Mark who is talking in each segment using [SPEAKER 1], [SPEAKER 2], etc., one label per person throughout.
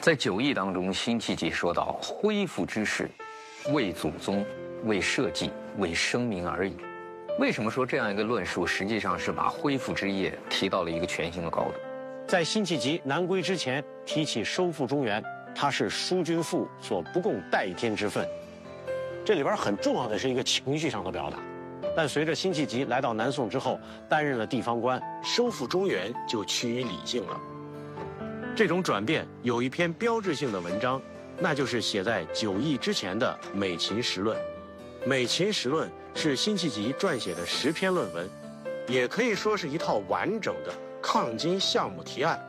[SPEAKER 1] 在九义当中，辛弃疾说到：“恢复之事，为祖宗，为社稷，为生民而已。”为什么说这样一个论述，实际上是把恢复之业提到了一个全新的高度？
[SPEAKER 2] 在辛弃疾南归之前，提起收复中原，他是疏君父所不共戴天之分。这里边很重要的是一个情绪上的表达。但随着辛弃疾来到南宋之后，担任了地方官，收复中原就趋于理性了。这种转变有一篇标志性的文章，那就是写在九义之前的《美秦时论》。《美秦时论》是辛弃疾撰写的10篇论文，也可以说是一套完整的抗金项目提案。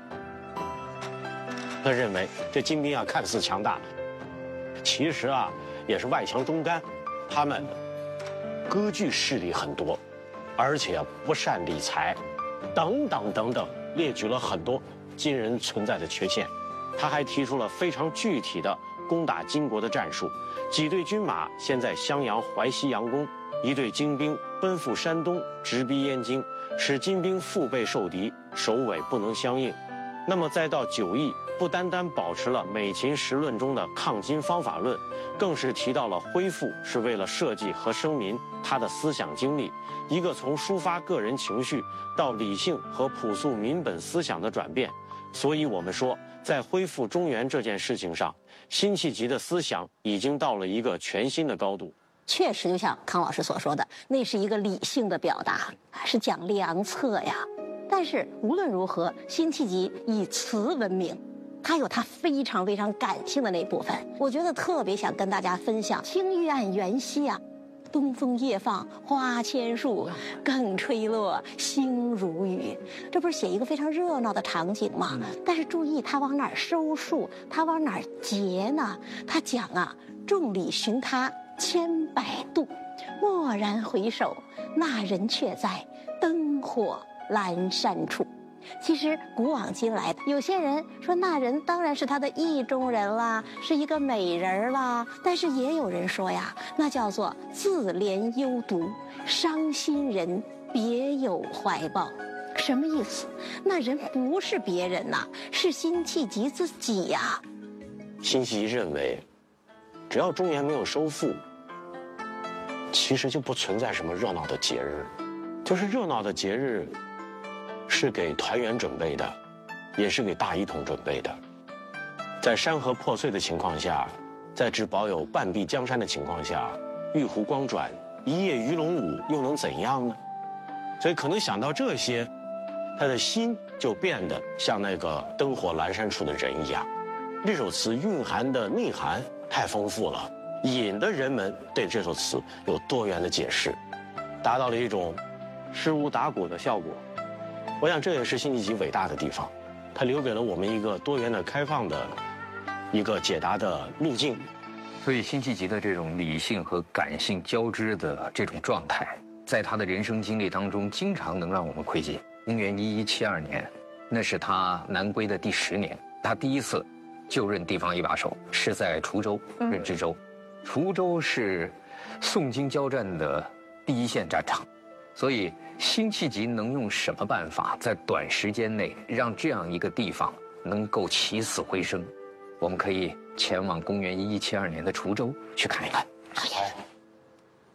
[SPEAKER 2] 他认为这金兵啊看似强大，其实啊也是外强中干，他们割据势力很多，而且不善理财，等等等等，列举了很多金人存在的缺陷。他还提出了非常具体的攻打金国的战术，几队军马先在襄阳、淮西佯攻，一队精兵奔赴山东，直逼燕京，使金兵腹背受敌，首尾不能相应。那么再到九义，不单单保持了《美秦时论》中的抗金方法论，更是提到了恢复是为了社稷和生民，他的思想经历，一个从抒发个人情绪到理性和朴素民本思想的转变。所以我们说，在恢复中原这件事情上，辛弃疾的思想已经到了一个全新的高度。
[SPEAKER 3] 确实，就像康老师所说的，那是一个理性的表达，是讲良策呀。但是无论如何，辛弃疾以词闻名，他有他非常非常感性的那部分。我觉得特别想跟大家分享：青玉案元夕啊，东风夜放花千树，更吹落星如雨。这不是写一个非常热闹的场景吗？但是注意他往哪儿收束，他往哪儿结呢？他讲啊，众里寻他千百度，蓦然回首，那人却在灯火阑珊处。其实古往今来，有些人说那人当然是他的意中人啦，是一个美人啦，但是也有人说呀，那叫做自怜幽独，伤心人别有怀抱。什么意思？那人不是别人呐，是辛弃疾自己呀。
[SPEAKER 2] 辛弃疾认为，只要中原没有收复，其实就不存在什么热闹的节日，就是热闹的节日是给团圆准备的，也是给大一统准备的。在山河破碎的情况下，在只保有半壁江山的情况下，玉壶光转，一夜鱼龙舞，又能怎样呢？所以可能想到这些，他的心就变得像那个灯火阑珊处的人一样。这首词蕴含的内涵太丰富了，引得人们对这首词有多元的解释，达到了一种失无打鼓的效果。我想这也是辛弃疾伟大的地方，他留给了我们一个多元的、开放的一个解答的路径。
[SPEAKER 1] 所以辛弃疾的这种理性和感性交织的这种状态，在他的人生经历当中，经常能让我们窥见。公元1172年，那是他南归的第10年，他第一次就任地方一把手，是在滁州任知州。滁州是宋金交战的第一线战场，所以辛弃疾能用什么办法在短时间内让这样一个地方能够起死回生？我们可以前往公元1172年的滁州去看一看。
[SPEAKER 2] 好。